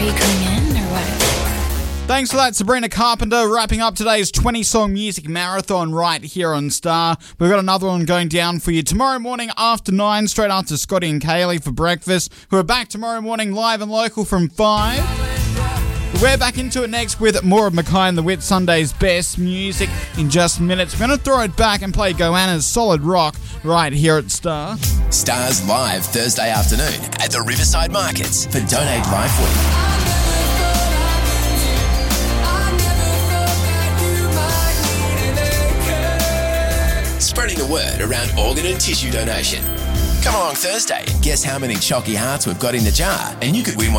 Are you coming in or what? Thanks for that, Sabrina Carpenter, wrapping up today's 20-song music marathon right here on Star. We've got another one going down for you tomorrow morning after 9, straight after Scotty and Kaylee for breakfast, who are back tomorrow morning live and local from 5. We're back into it next with more of Mackay and the Wit Sunday's best music in just minutes. We're going to throw it back and play Goanna's Solid Rock right here at Star. Star's live Thursday afternoon at the Riverside Markets for Donate Life Week. Spreading the word around organ and tissue donation. Come along Thursday and guess how many chalky hearts we've got in the jar, and you could win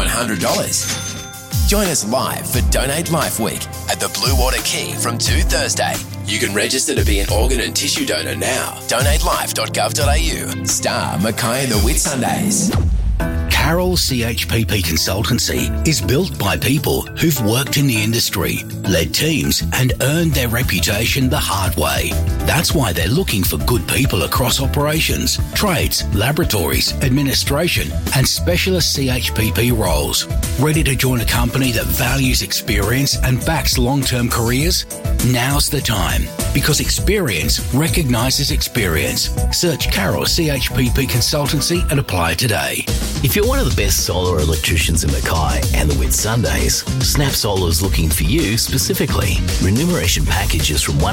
$100. Join us live for Donate Life Week at the Blue Water Quay from 2 Thursday. You can register to be an organ and tissue donor now. Donatelife.gov.au. Star Mackay and the Wit Sundays. Carroll CHPP Consultancy is built by people who've worked in the industry, led teams and earned their reputation the hard way. That's why they're looking for good people across operations, trades, laboratories, administration and specialist CHPP roles. Ready to join a company that values experience and backs long-term careers? Now's the time, because experience recognises experience. Search Carroll CHPP Consultancy and apply today. If you're one of the best solar electricians in Mackay and the Wit Sundays, Snap Solar is looking for you specifically. Remuneration packages from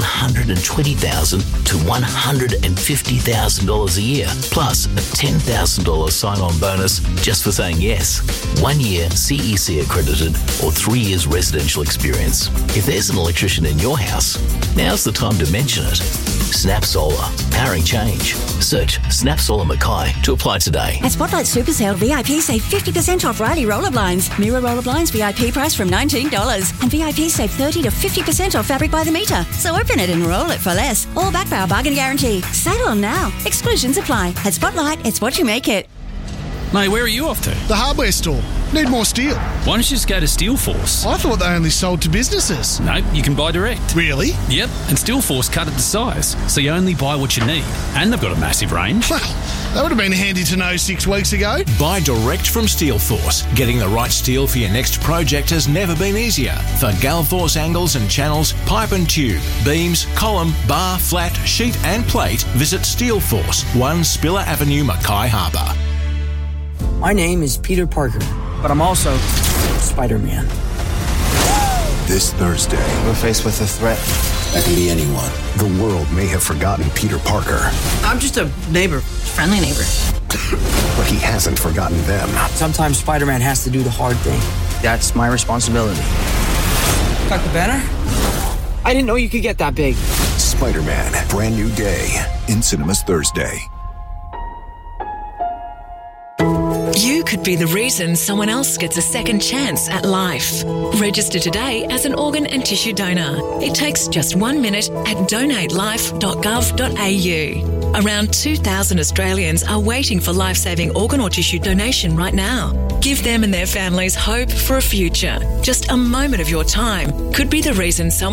$120,000 to $150,000 a year, plus a $10,000 sign-on bonus just for saying yes. 1 year CEC accredited or 3 years residential experience. If there's an electrician in your house, now's the time to mention it. Snap Solar, powering change. Search Snap Solar Mackay to apply today. At Spotlight Super Sale, VIP save 50% off Riley roller blinds. Mirror roller blinds VIP price from $19. And VIP save 30 to 50% off fabric by the metre. So open it and roll it for less. All backed by our bargain guarantee. Sale on now. Exclusions apply. At Spotlight, it's what you make it. Mate, where are you off to? The hardware store. Need more steel. Why don't you just go to Steelforce? I thought they only sold to businesses. No, you can buy direct. Really? Yep, and Steelforce cut it to size, so you only buy what you need. And they've got a massive range. Well, that would have been handy to know 6 weeks ago. Buy direct from Steelforce. Getting the right steel for your next project has never been easier. For Galforce angles and channels, pipe and tube, beams, column, bar, flat, sheet and plate, visit Steelforce, 1 Spiller Avenue, Mackay Harbour. My name is Peter Parker, but I'm also Spider-Man. This Thursday, we're faced with a threat. That can be anyone. The world may have forgotten Peter Parker. I'm just a neighbor, friendly neighbor. But he hasn't forgotten them. Sometimes Spider-Man has to do the hard thing. That's my responsibility. Got the banner? I didn't know you could get that big. Spider-Man, brand new day. In cinemas Thursday. You could be the reason someone else gets a second chance at life. Register today as an organ and tissue donor. It takes just 1 minute at donatelife.gov.au. Around 2,000 Australians are waiting for life-saving organ or tissue donation right now. Give them and their families hope for a future. Just a moment of your time could be the reason someone